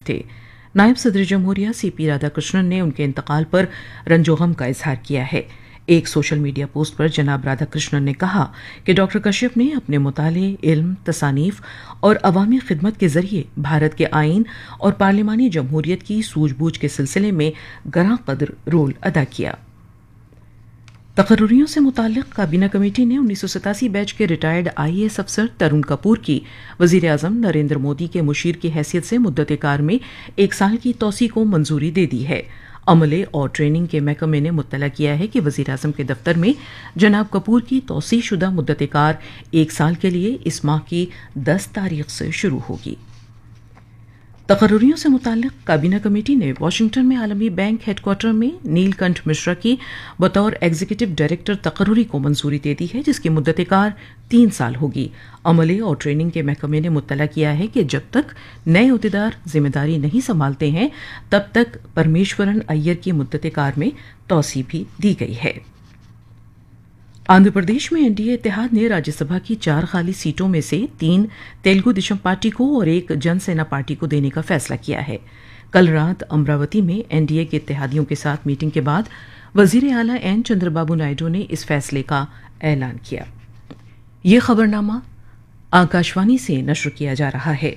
تھے. نائب صدر جمہوریہ سی پی رادھا کرشنن نے ان کے انتقال پر رنج و غم کا اظہار کیا ہے. ایک سوشل میڈیا پوسٹ پر جناب رادھا کرشنن نے کہا کہ ڈاکٹر کشیپ نے اپنے مطالعے، علم، تصانیف اور عوامی خدمت کے ذریعے بھارت کے آئین اور پارلیمانی جمہوریت کی سوجھ بوجھ کے سلسلے میں گراں قدر رول ادا کیا. تقرریوں سے متعلق کابینہ کمیٹی نے 1987 بیچ کے ریٹائرڈ IAS افسر ترون کپور کی وزیر اعظم نریندر مودی کے مشیر کی حیثیت سے مدت کار میں 1 سال کی توسیع کو منظوری دے دی ہے. عملے اور ٹریننگ کے محکمے نے مطلع کیا ہے کہ وزیر اعظم کے دفتر میں جناب کپور کی توسیع شدہ مدت کار 1 سال کے لیے اس ماہ کی 10 تاریخ سے شروع ہوگی. تقرریوں سے متعلق کابینہ کمیٹی نے واشنگٹن میں عالمی بینک ہیڈ کوارٹر میں نیل کنٹھ مشرا کی بطور ایگزیکٹو ڈائریکٹر تقرری کو منظوری دے دی ہے، جس کی مدت کار 3 سال ہوگی. عملے اور ٹریننگ کے محکمے نے مطلع کیا ہے کہ جب تک نئے عہدیدار ذمہ داری نہیں سنبھالتے ہیں تب تک پرمیشورن ایّر کی مدت کار میں توسیع بھی دی گئی ہے. آندھرا پردیش میں NDA اتحاد نے راجیہ سبھا کی 4 خالی سیٹوں میں سے 3 تیلگو دیشم پارٹی کو اور 1 جن سینا پارٹی کو دینے کا فیصلہ کیا ہے. کل رات امراوتی میں NDA کے اتحادیوں کے ساتھ میٹنگ کے بعد وزیر اعلیٰ N چندر بابو نائیڈو نے اس فیصلے کا اعلان کیا. یہ خبرنامہ آکاشوانی سے نشر کیا جا رہا ہے.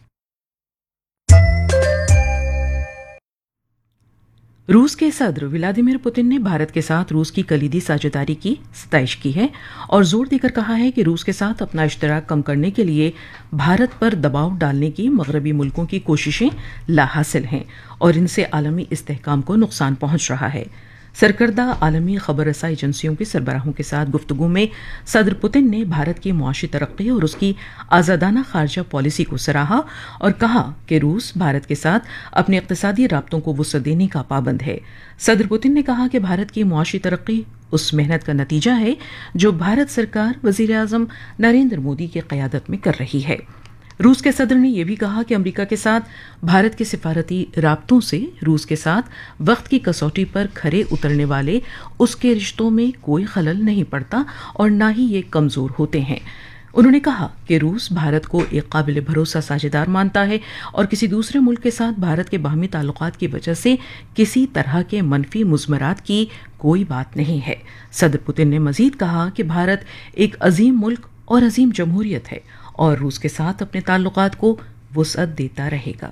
روس کے صدر ولادیمیر پوتن نے بھارت کے ساتھ روس کی کلیدی ساجھیداری کی ستائش کی ہے اور زور دے کر کہا ہے کہ روس کے ساتھ اپنا اشتراک کم کرنے کے لیے بھارت پر دباؤ ڈالنے کی مغربی ملکوں کی کوششیں لا حاصل ہیں اور ان سے عالمی استحکام کو نقصان پہنچ رہا ہے. سرکردہ عالمی خبر رساں ایجنسیوں کے سربراہوں کے ساتھ گفتگو میں صدر پوتن نے بھارت کی معاشی ترقی اور اس کی آزادانہ خارجہ پالیسی کو سراہا اور کہا کہ روس بھارت کے ساتھ اپنے اقتصادی رابطوں کو وسعت دینے کا پابند ہے. صدر پوتن نے کہا کہ بھارت کی معاشی ترقی اس محنت کا نتیجہ ہے جو بھارت سرکار وزیر اعظم نریندر مودی کی قیادت میں کر رہی ہے. روس کے صدر نے یہ بھی کہا کہ امریکہ کے ساتھ بھارت کے سفارتی رابطوں سے روس کے ساتھ وقت کی کسوٹی پر کھرے اترنے والے اس کے رشتوں میں کوئی خلل نہیں پڑتا اور نہ ہی یہ کمزور ہوتے ہیں. انہوں نے کہا کہ روس بھارت کو ایک قابل بھروسہ ساجھیدار مانتا ہے اور کسی دوسرے ملک کے ساتھ بھارت کے باہمی تعلقات کی وجہ سے کسی طرح کے منفی مضمرات کی کوئی بات نہیں ہے. صدر پوتن نے مزید کہا کہ بھارت ایک عظیم ملک اور عظیم جمہوریت ہے اور روس کے ساتھ اپنے تعلقات کو وسعت دیتا رہے گا.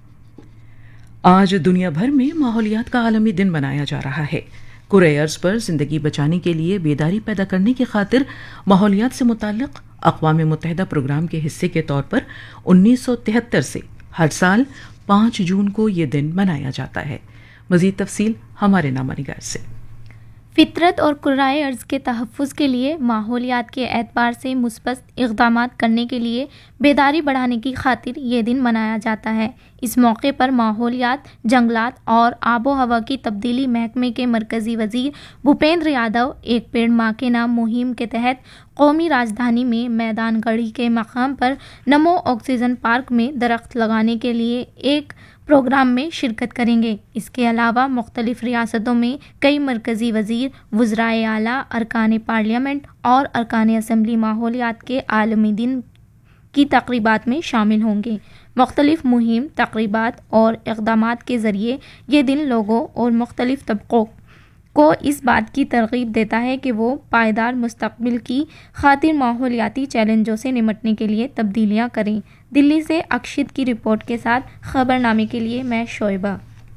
آج دنیا بھر میں ماحولیات کا عالمی دن منایا جا رہا ہے. کرۂ ارض پر زندگی بچانے کے لیے بیداری پیدا کرنے کی خاطر ماحولیات سے متعلق اقوام متحدہ پروگرام کے حصے کے طور پر 1973 سے ہر سال 5 جون کو یہ دن منایا جاتا ہے. مزید تفصیل ہمارے نامہ نگار سے. فطرت اور کرۂ ارض کے تحفظ کے لیے ماحولیات کے اعتبار سے مثبت اقدامات کرنے کے لیے بیداری بڑھانے کی خاطر یہ دن منایا جاتا ہے. اس موقع پر ماحولیات، جنگلات اور آب و ہوا کی تبدیلی محکمے کے مرکزی وزیر بھوپیندر یادو ایک پیڑ ماں کے نام مہم کے تحت قومی راجدھانی میں میدان گڑھی کے مقام پر نمو آکسیجن پارک میں درخت لگانے کے لیے ایک پروگرام میں شرکت کریں گے. اس کے علاوہ مختلف ریاستوں میں کئی مرکزی وزیر، وزرائے اعلیٰ، ارکان پارلیمنٹ اور ارکان اسمبلی ماحولیات کے عالمی دن کی تقریبات میں شامل ہوں گے. مختلف مہم، تقریبات اور اقدامات کے ذریعے یہ دن لوگوں اور مختلف طبقوں کو اس بات کی ترغیب دیتا ہے کہ وہ پائیدار مستقبل کی خاطر ماحولیاتی چیلنجوں سے نمٹنے کے لیے تبدیلیاں کریں. دلی سے اکشت کی رپورٹ کے ساتھ خبرنامے کے لیے میں شعیبہ.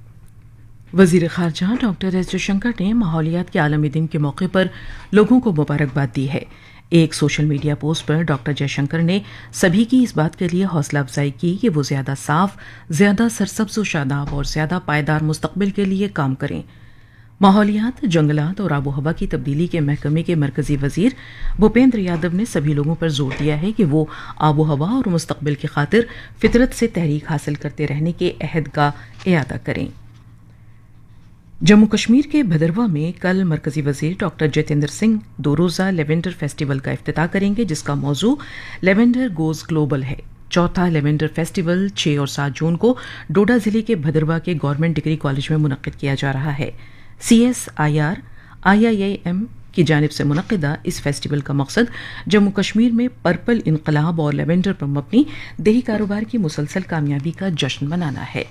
وزیر خارجہ ڈاکٹر ایس جے شنکر نے ماحولیات کے عالمی دن کے موقع پر لوگوں کو مبارکباد دی ہے. ایک سوشل میڈیا پوسٹ پر ڈاکٹر جے شنکر نے سبھی کی اس بات کے لیے حوصلہ افزائی کی کہ وہ زیادہ صاف، زیادہ سرسبز و شاداب اور زیادہ پائیدار مستقبل کے لیے کام کریں. ماحولیات، جنگلات اور آب و ہوا کی تبدیلی کے محکمے کے مرکزی وزیر بھوپیندر یادو نے سبھی لوگوں پر زور دیا ہے کہ وہ آب و ہوا اور مستقبل کی خاطر فطرت سے تحریک حاصل کرتے رہنے کے عہد کا اعادہ کریں. جموں کشمیر کے بھدرواہ میں کل مرکزی وزیر ڈاکٹر جتیندر سنگھ 2 روزہ لیونڈر فیسٹیول کا افتتاح کریں گے، جس کا موضوع لیونڈر گوز گلوبل ہے. چوتھا لیونڈر فیسٹیول 6 اور 7 جون کو ڈوڈا ضلع کے بھدرواہ کے گورنمنٹ ڈگری کالج میں منعقد کیا جا رہا ہے. CSIR IIM کی جانب سے منعقدہ اس فیسٹیول کا مقصد جموں کشمیر میں پرپل انقلاب اور لیونڈر پر مبنی دیہی کاروبار کی مسلسل کامیابی کا جشن منانا ہے.